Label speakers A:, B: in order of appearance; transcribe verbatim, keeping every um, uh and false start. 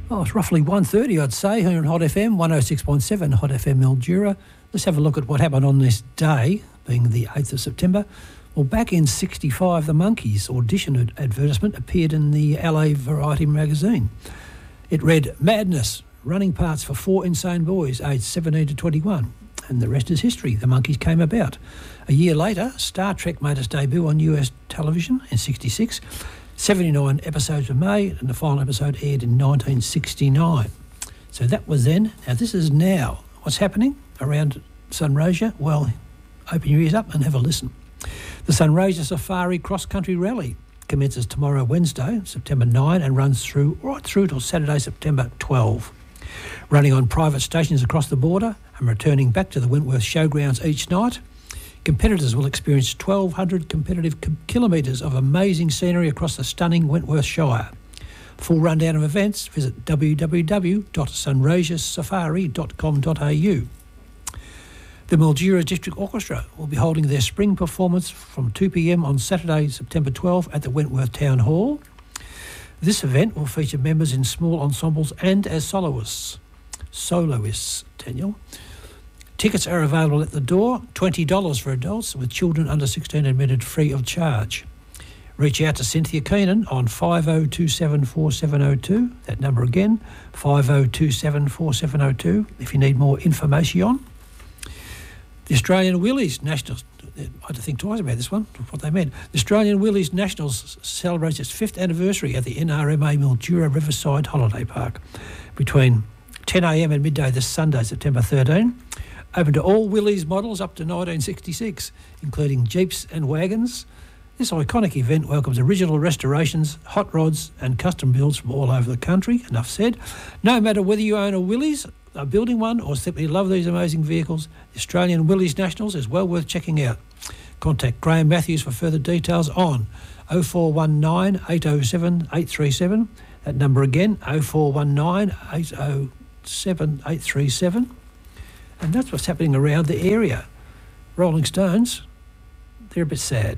A: Oh, it's roughly one thirty, I'd say, here on Hot F M, one oh six point seven Hot F M Mildura. Let's have a look at what happened on this day, being the eighth of September. Well, back in sixty-five, the Monkees audition ad- advertisement appeared in the L A Variety magazine. It read, "Madness, running parts for four insane boys aged seventeen to twenty-one." And the rest is history. The Monkees came about. A year later, Star Trek made its debut on U S television in sixty-six. seventy-nine episodes were made, and the final episode aired in nineteen sixty-nine. So that was then. Now this is now. What's happening around Sunraysia? Well, open your ears up and have a listen. The Sunraysia Safari Cross Country Rally commences tomorrow, Wednesday, September ninth, and runs through right through till Saturday, September twelfth. Running on private stations across the border and returning back to the Wentworth Showgrounds each night, competitors will experience twelve hundred competitive k- kilometres of amazing scenery across the stunning Wentworth Shire. Full rundown of events, visit w w w dot sunraysia safari dot com dot a u. The Mildura District Orchestra will be holding their spring performance from two p m on Saturday, September twelfth at the Wentworth Town Hall. This event will feature members in small ensembles and as soloists. Soloists, Daniel. Tickets are available at the door, twenty dollars for adults, with children under sixteen admitted free of charge. Reach out to Cynthia Keenan on five oh two seven four seven oh two. That number again, five oh two seven four seven oh two, if you need more information. The Australian Wheelies Nationals, I had to think twice about this one, what they meant. The Australian Wheelies Nationals celebrates its fifth anniversary at the N R M A Mildura Riverside Holiday Park between ten a m and midday this Sunday, September thirteenth. Open to all Willys models up to nineteen sixty-six, including Jeeps and wagons. This iconic event welcomes original restorations, hot rods and custom builds from all over the country. Enough said. No matter whether you own a Willys, are building one, or simply love these amazing vehicles, the Australian Wheelies Nationals is well worth checking out. Contact Graham Matthews for further details on oh four one nine, eight oh seven, eight three seven. That number again, oh four one nine, eight oh seven, eight three seven. And that's what's happening around the area. Rolling Stones, they're a bit sad.